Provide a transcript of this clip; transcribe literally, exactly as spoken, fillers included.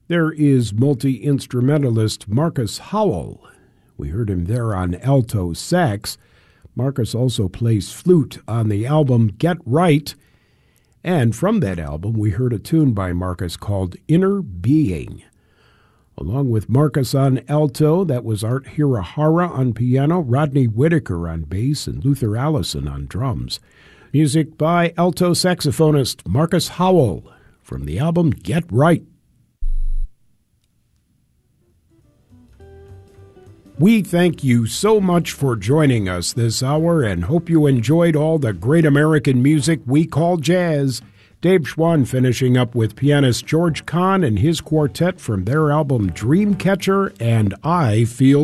There is multi-instrumentalist Marcus Howell. We heard him there on alto sax. Marcus also plays flute on the album Get Right. And from that album, we heard a tune by Marcus called Inner Being. Along with Marcus on alto, that was Art Hirahara on piano, Rodney Whitaker on bass, and Luther Allison on drums. Music by alto saxophonist Marcus Howell from the album Get Right. We thank you so much for joining us this hour and hope you enjoyed all the great American music we call jazz. Dave Schwann finishing up with pianist George Kahn and his quartet from their album Dreamcatcher and I Feel